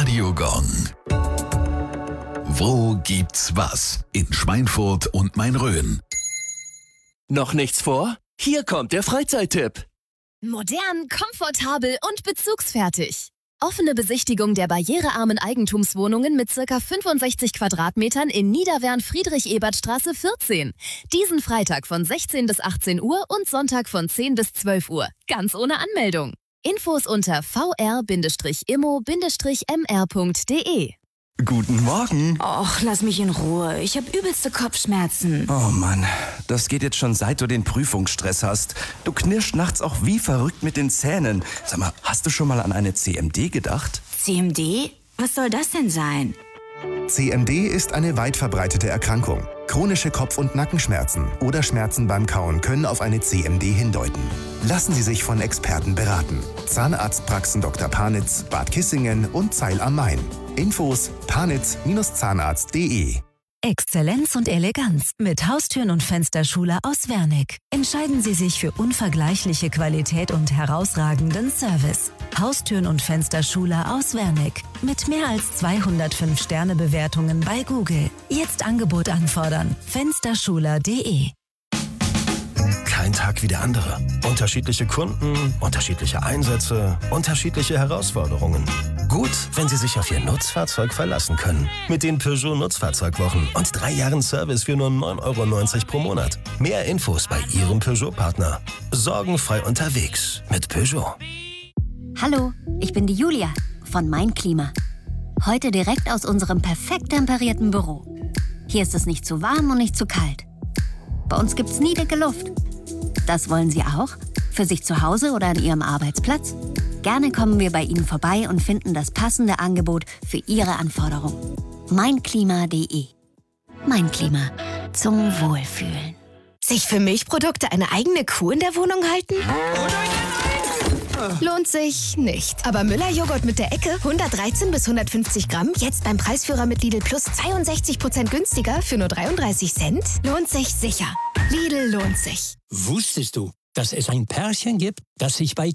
Radiogong. Wo gibt's was? In Schweinfurt und Main-Rhön. Noch nichts vor? Hier kommt der Freizeittipp. Modern, komfortabel und bezugsfertig. Offene Besichtigung der barrierearmen Eigentumswohnungen mit ca. 65 Quadratmetern in Niederwern-Friedrich-Ebert-Straße 14. Diesen Freitag von 16 bis 18 Uhr und Sonntag von 10 bis 12 Uhr. Ganz ohne Anmeldung. Infos unter vr-immo-mr.de. Guten Morgen. Och, lass mich in Ruhe. Ich habe übelste Kopfschmerzen. Oh Mann, das geht jetzt schon seit du den Prüfungsstress hast. Du knirschst nachts auch wie verrückt mit den Zähnen. Sag mal, hast du schon mal an eine CMD gedacht? CMD? Was soll das denn sein? CMD ist eine weit verbreitete Erkrankung. Chronische Kopf- und Nackenschmerzen oder Schmerzen beim Kauen können auf eine CMD hindeuten. Lassen Sie sich von Experten beraten. Zahnarztpraxen Dr. Panitz, Bad Kissingen und Zeil am Main. Infos panitz-zahnarzt.de. Exzellenz und Eleganz mit Haustüren und Fensterschule aus Wernick. Entscheiden Sie sich für unvergleichliche Qualität und herausragenden Service. Haustüren und Fensterschule aus Wernick. Mit mehr als 205 Sternebewertungen bei Google. Jetzt Angebot anfordern. Fensterschule.de. Kein Tag wie der andere. Unterschiedliche Kunden, unterschiedliche Einsätze, unterschiedliche Herausforderungen. Gut, wenn Sie sich auf Ihr Nutzfahrzeug verlassen können. Mit den Peugeot Nutzfahrzeugwochen und 3 Jahren Service für nur 9,90 € pro Monat. Mehr Infos bei Ihrem Peugeot-Partner. Sorgenfrei unterwegs mit Peugeot. Hallo, ich bin die Julia von Mein Klima. Heute direkt aus unserem perfekt temperierten Büro. Hier ist es nicht zu warm und nicht zu kalt. Bei uns gibt's nie dicke Luft. Das wollen Sie auch? Für sich zu Hause oder an Ihrem Arbeitsplatz? Gerne kommen wir bei Ihnen vorbei und finden das passende Angebot für Ihre Anforderungen. Meinklima.de. Mein Klima. Zum Wohlfühlen. Sich für Milchprodukte eine eigene Kuh in der Wohnung halten? Lohnt sich nicht. Aber Müller-Joghurt mit der Ecke, 113 bis 150 Gramm, jetzt beim Preisführer mit Lidl Plus 62% günstiger für nur 33 Cent? Lohnt sich sicher. Lidl lohnt sich. Wusstest du, dass es ein Pärchen gibt, das sich bei